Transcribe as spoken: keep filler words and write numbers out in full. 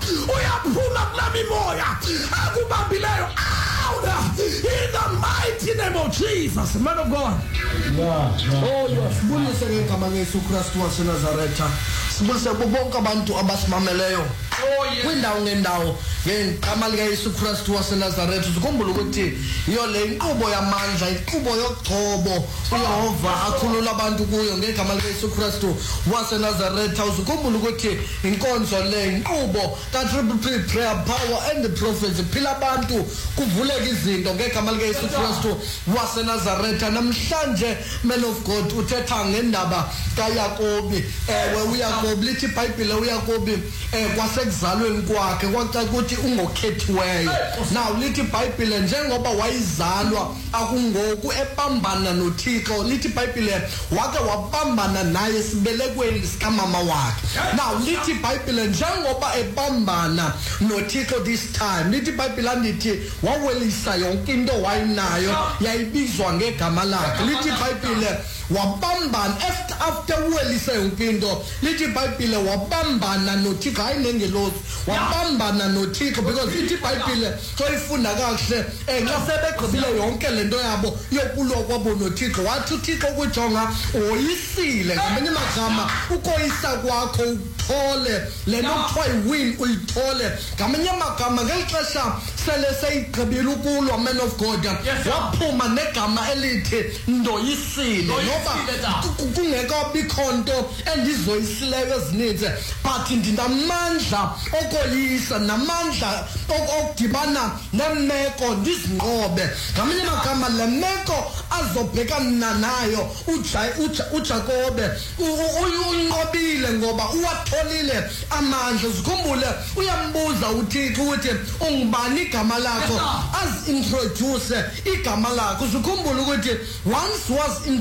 uyaphuma kulami moya akubambileyo out in the mighty name of Jesus. Man of God. Yeah, yeah. Oh yes. Sibulise ngegama likaYesu Kristu waseNazaretha. Sibulise bonke abantu abasimameleyo. Oh yes. Kwindawo ngendawo ngegama likaYesu Kristu waseNazaretha. Sikhumbule ukuthi iyo le inkqubo yamandla, inkqubo yogcobo uYehova akhulula abantu kuyo ngegama likaYesu Kristu waseNazaretha. Usikhumbule ukuthi inkonzo le inkqubo ka-triple P prayer power and the prophets phila abantu kuvuleka izinto ngegama likaYesu Kristu waseNazaretha. Namhlanje man of God uthetha ngendaba kaYakobi. Ewe uYakobi lithi iBhayibhile uYakobi eh kwasekuzalweni kwakhe kwaxa ukuthi ungokhethiweyo. Now lithi iBhayibhile njengoba wayizalwa akungoku ebambana noThixo. Lithi iBhayibhile wake wabambana naye sibelekweni sikamama wakhe. Now lithi iBhayibhile njengoba ebambana noThixo this time. Lithi iBhayibhile andithi wawelisa yonke into wayinayo yayibizwa ngegama lakhe. Lithi iBhayibhile wabambana after after uwelisa yonke into. Lithi iBhayibhile wabambana noThixo hayi nengelosi wabambana noThixo because lithi iBhayibhile soyifunda kahle eh xa sebegqibile yonke lento yabo yokulwa kwabo noThixo wathi uThixo kujonga oyisile ngamanye amagama ukoyisa kwakho uthole lento kuthiwa iwin uyithole ngamanye amagama ngelixesha sele seyigqibile ukulwa man of God waphuma negama elithi ndoyisile ngoba kungeka bikhonto endizoyisileyo ezininzi but ndinamandla okoyisa namandla okudibana nemeko ndizinqobe ngamanye amagama le meko azobhekana nayo uJakobe uyinqobile ngoba uwatholile amandla. Sikhumbule uyambuza uThixo ukuthi ungubani igama lakho as introduce igama lakho. Sikhumbule ukuthi once was